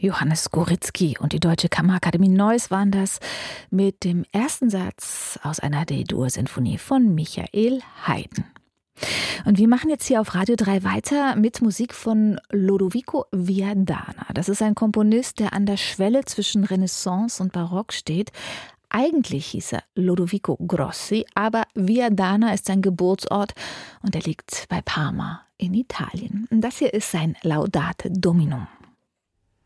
Johannes Gorizki und die Deutsche Kammerakademie Neuss waren das mit dem ersten Satz aus einer D-Dur-Sinfonie von Michael Haydn. Und wir machen jetzt hier auf Radio 3 weiter mit Musik von Lodovico Viadana. Das ist ein Komponist, der an der Schwelle zwischen Renaissance und Barock steht. Eigentlich hieß er Lodovico Grossi, aber Viadana ist sein Geburtsort und er liegt bei Parma in Italien. Und das hier ist sein Laudate Dominum.